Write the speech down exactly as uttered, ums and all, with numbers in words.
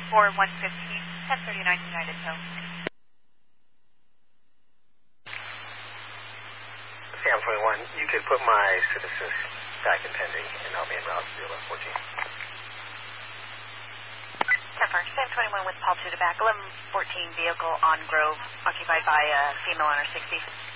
four one fifteen, ten thirty-nine United Hill. Sam twenty-one, you could put my citizens back in pending, and I'll be en route to eleven fourteen. Confirmed. Sam twenty-one with Paul two to back. eleven fourteen vehicle on Grove, occupied by a female under sixty.